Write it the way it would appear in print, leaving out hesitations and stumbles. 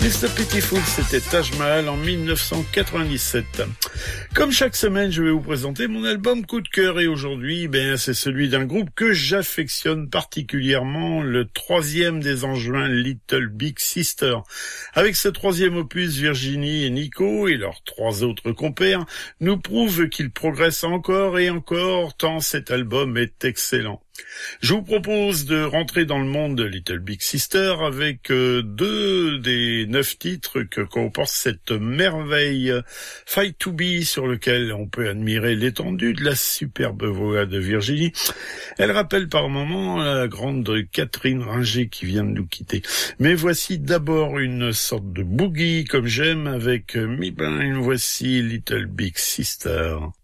Mr. Pitiful, c'était Taj Mahal en 1997. Comme chaque semaine, je vais vous présenter mon album coup de cœur et aujourd'hui, c'est celui d'un groupe que j'affectionne particulièrement, le troisième des Angevins, Little Big Sister. Avec ce troisième opus, Virginie et Nico et leurs trois autres compères nous prouvent qu'ils progressent encore et encore tant cet album est excellent. Je vous propose de rentrer dans le monde de Little Big Sister avec deux des 9 titres que comporte cette merveille, Fight to Be, sur lequel on peut admirer l'étendue de la superbe voix de Virginie. Elle rappelle par moments la grande Catherine Ringer qui vient de nous quitter. Mais voici d'abord une sorte de boogie comme j'aime avec Me Blind. Voici Little Big Sister.